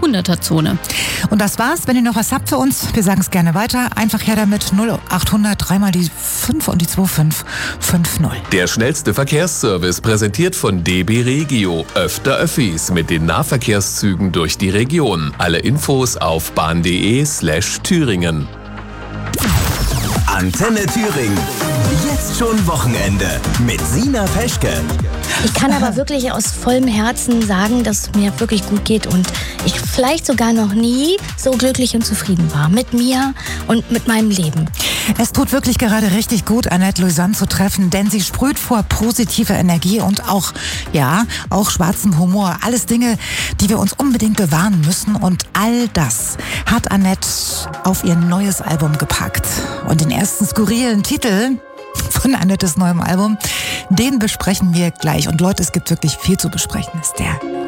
100er-Zone. Und das war's. Wenn ihr noch was habt für uns, wir sagen es gerne weiter. Einfach her damit 0800 3 mal die 5 und die 2550. Der schnellste Verkehrsservice präsentiert von DB Regio. Öfter Öffis mit den Nahverkehrszügen durch die Region. Alle Infos auf bahn.de/Thüringen. Antenne Thüringen. Jetzt schon Wochenende mit Sina Peschke. Ich kann aber wirklich aus vollem Herzen sagen, dass es mir wirklich gut geht und ich vielleicht sogar noch nie so glücklich und zufrieden war mit mir und mit meinem Leben. Es tut wirklich gerade richtig gut, Annette Louisanne zu treffen, denn sie sprüht vor positiver Energie und auch schwarzem Humor. Alles Dinge, die wir uns unbedingt bewahren müssen, und all das hat Annette auf ihr neues Album gepackt. Und den ersten skurrilen Titel von Annettes neuem Album, den besprechen wir gleich. Und Leute, es gibt wirklich viel zu besprechen. Ist der